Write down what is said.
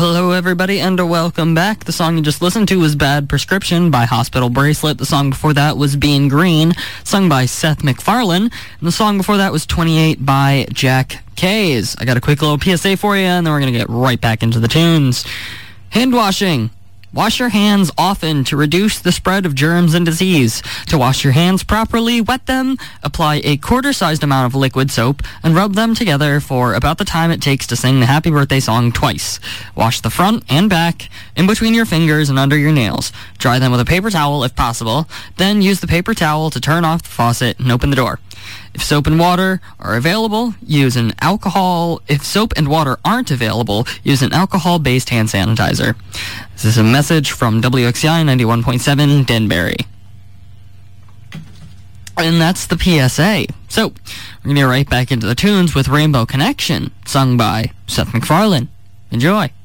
Hello, everybody, and welcome back. The song you just listened to was Bad Prescription by Hospital Bracelet. The song before that was Being Green, sung by Seth MacFarlane. And the song before that was 28 by Jack Kays. I got a quick little PSA for you, and then we're going to get right back into the tunes. Hand washing. Wash your hands often to reduce the spread of germs and disease. To wash your hands properly, wet them, apply a quarter-sized amount of liquid soap, and rub them together for about the time it takes to sing the Happy Birthday song twice. Wash the front and back, in between your fingers and under your nails. Dry them with a paper towel if possible. Then use the paper towel to turn off the faucet and open the door. If soap and water are available, use an alcohol. If soap and water aren't available, use an alcohol-based hand sanitizer. This is a message from WXCI 91.7 Denbury. And that's the PSA. So, we're going to get right back into the tunes with Rainbow Connection, sung by Seth MacFarlane. Enjoy.